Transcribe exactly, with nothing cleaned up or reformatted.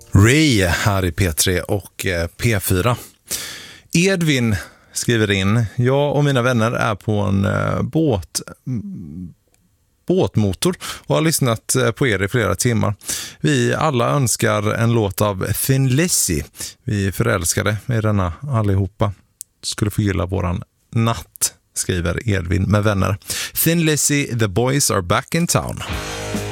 Ray här i P tre och P fyra. Edvin skriver in: jag och mina vänner är på en båt båtmotor och har lyssnat på er i flera timmar. Vi alla önskar en låt av Thin Lizzy. Vi är förälskade i denna allihopa. Skulle få gilla våran natt, skriver Edvin med vänner. Thin Lizzy, The Boys Are Back in Town.